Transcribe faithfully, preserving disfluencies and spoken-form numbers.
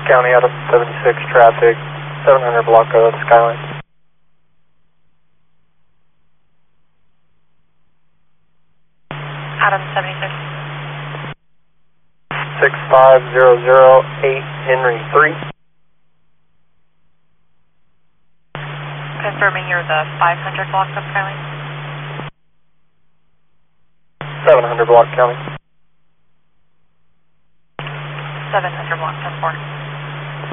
County out of seventy-six traffic, seven hundred block of Skyline. Adam seventy-six. six five zero zero eight Henry three. Confirming you're the five hundred block of Skyline. seven hundred block County. seven hundred block of four.